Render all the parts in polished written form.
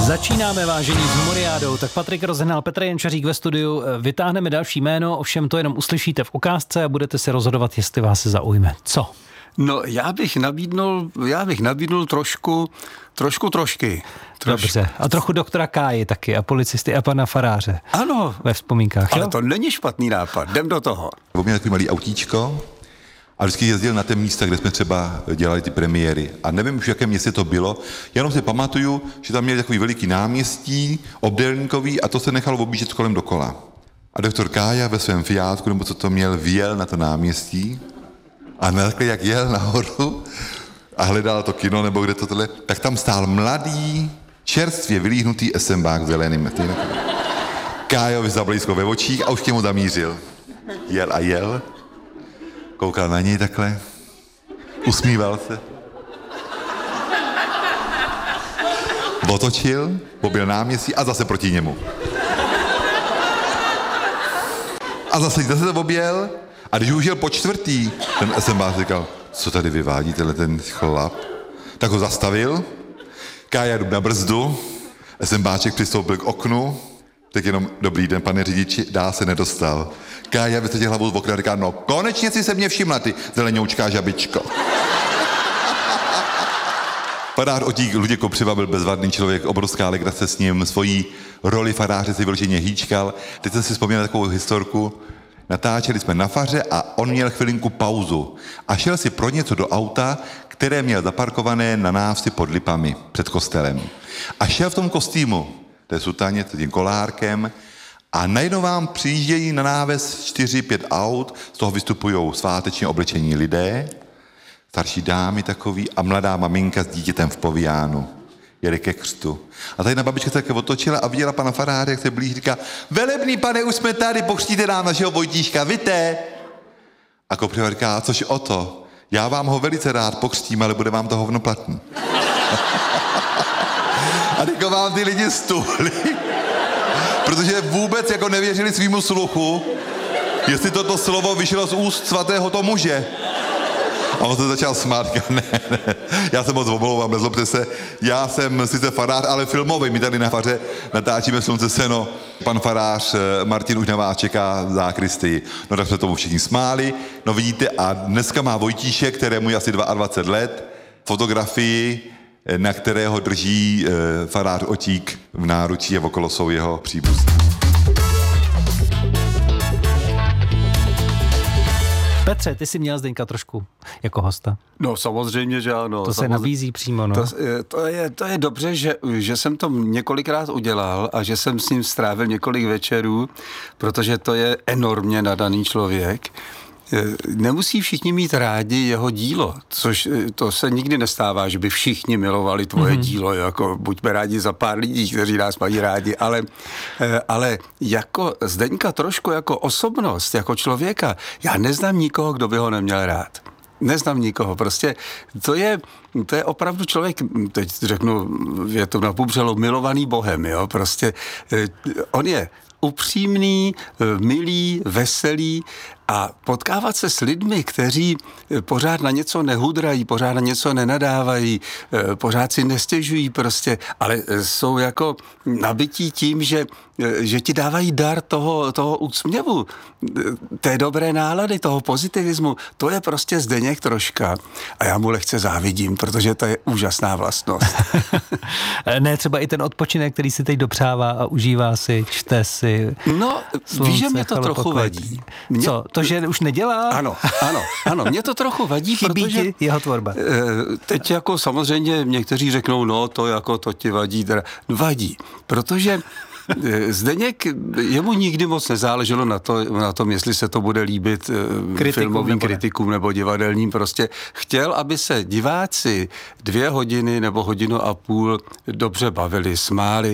Začínáme, vážení, s Moriádou. Tak Patrik Rozehnal, Petr Jančařík ve studiu. Vytáhneme další jméno, ovšem to jenom uslyšíte v ukázce a budete si rozhodovat, jestli vás se zaujme. Co? No, já bych nabídnul trošky. Dobře. A trochu doktora Káji taky a policisty a pana faráře. Ano. Ve vzpomínkách, ale jo? To není špatný nápad, jdem do toho. On měl takový malý autíčko a vždycky jezdil na té místa, kde jsme třeba dělali ty premiéry. A nevím už, v jakém městě to bylo, jenom si pamatuju, že tam měli takový veliký náměstí, obdélníkový, a to se nechalo objíždět kolem dokola. A doktor Kája ve svém Fiátku, nebo co to měl, vyjel na to náměstí a takhle, jak jel nahoru a hledal to kino, nebo kde to tohle, tak tam stál mladý, čerstvě vylíhnutý esembák zeleným. Kájovi zablízko ve očích a už k němu zamířil. Jel a jel, koukal na něj takhle, usmíval se, otočil, objel náměstí a zase proti němu. A zase se objel, a když už jel po čtvrtý, ten esembák říkal, co tady vyvádí ten chlap, tak ho zastavil, Kája jdu na brzdu, esembáček přistoupil k oknu, tak jenom, dobrý den, pane řidiči, dál se nedostal. Kája vysadil hlavu z okna a říká, no konečně si se mě všimla, ty zeleňoučká žabičko. Farář Otík Luděk Kopřiva byl bezvadný člověk, obrovská legrace s ním, svojí roli faráře si vyloženě hýčkal. Teď jsem si vzpomněl takovou historku. Natáčeli jsme na faře a on měl chvilinku pauzu a šel si pro něco do auta, které měl zaparkované na návsi pod lipami před kostelem. A šel v tom kostýmu, té sutaně, tím kolárkem, a najednou vám přijíždějí na náves 4-5 aut, z toho vystupují svátečně oblečení lidé, starší dámy takový a mladá maminka s dítětem v povijánu. Jeli ke křtu. A tady na babička se také otočila a viděla pana faráře, jak se blíží, říká, velebný pane, už jsme tady, pokřtíte nám našeho Vojtíška, víte? A Kopřiva říká, což o to, já vám ho velice rád pokřtím, ale bude vám to hovno platný. A jako vám ty lidi stůhli, protože vůbec jako nevěřili svýmu sluchu, jestli toto slovo vyšlo z úst svatého to muže. A on se začal smát, říká, ne, já se moc omlouvám, nezlobte se, já jsem sice farář, ale filmový, my tady na faře natáčíme Slunce seno, pan farář Martin už na vás čeká v zákristii. No tak se tomu všichni smáli, no vidíte, a dneska má Vojtíšek, kterému je asi 22 let, fotografii, na kterého drží farář Otík v náručí a okolo jsou jeho příbuzní. Petře, ty jsi měl Zdeňka trošku jako hosta. No samozřejmě, že ano. To se nabízí přímo, no. To je dobře, že jsem to několikrát udělal a že jsem s ním strávil několik večerů, protože to je enormně nadaný člověk. Nemusí všichni mít rádi jeho dílo, což to se nikdy nestává, že by všichni milovali tvoje dílo, jako buďme rádi za pár lidí, kteří nás mají rádi, ale jako Zdeňka trošku jako osobnost, jako člověka, já neznám nikoho, kdo by ho neměl rád. Neznám nikoho, prostě to je opravdu člověk, teď řeknu, je to napubřelo, milovaný Bohem, jo, prostě on je upřímný, milý, veselý a potkávat se s lidmi, kteří pořád na něco nehudrají, pořád na něco nenadávají, pořád si nestěžují prostě, ale jsou jako nabití tím, že ti dávají dar toho úsměvu, té dobré nálady, toho pozitivismu. To je prostě Zdeněk Troška a já mu lehce závidím, protože to je úžasná vlastnost. Ne, třeba i ten odpočinek, který si teď dopřává a užívá si, čte si. No, víš, že mě to trochu vadí. Co? To, že už nedělá? Ano, mě to trochu vadí, chybí protože ti jeho tvorba. Teď jako samozřejmě někteří řeknou, no to ti vadí, teda vadí, protože Zdeněk, jemu nikdy moc nezáleželo na tom, jestli se to bude líbit filmovým kritikům nebo divadelním. Prostě chtěl, aby se diváci 2 hodiny nebo 1,5 hodiny dobře bavili, smáli.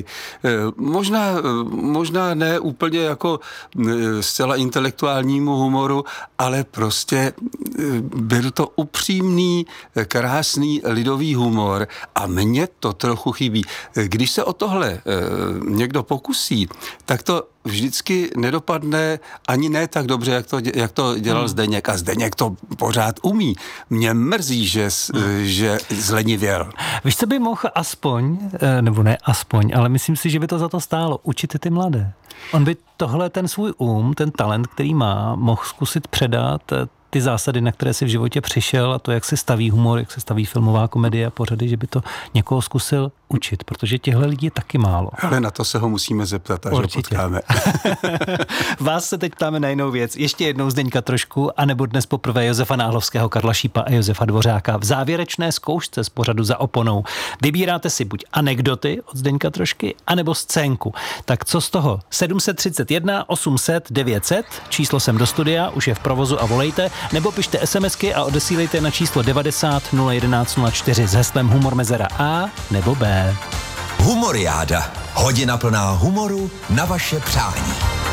Možná ne úplně jako zcela intelektuálnímu humoru, ale prostě byl to upřímný, krásný lidový humor a mně to trochu chybí. Když se o tohle někdo pokusí, tak to vždycky nedopadne ani ne tak dobře, jak to dělal Zdeněk. A Zdeněk to pořád umí. Mě mrzí, že zlenivěl. Víš, co by mohl aspoň, nebo ne aspoň, ale myslím si, že by to za to stálo, učit ty mladé. On by tohle, ten svůj ten talent, který má, mohl zkusit předat ty zásady, na které si v životě přišel a to, jak se staví humor, jak se staví filmová komedie a pořady, že by to někoho zkusil učit, protože těchto lidí je taky málo. Ale na to se ho musíme zeptat, až ho potkáme. Vás se teď ptáme na jinou věc. Ještě jednou Zdeňka Trošku, anebo dnes poprvé Josefa Náhlovského, Karla Šípa a Josefa Dvořáka v závěrečné zkoušce z pořadu Za oponou. Vybíráte si buď anekdoty od Zdeňka Trošky, anebo scénku. Tak co z toho? 731 800 900, číslo sem do studia, už je v provozu a volejte, nebo pište SMSky a odesílejte na číslo 90 011 04 s heslem Humor mezera A nebo B. Humoriáda. Hodina plná humoru na vaše přání.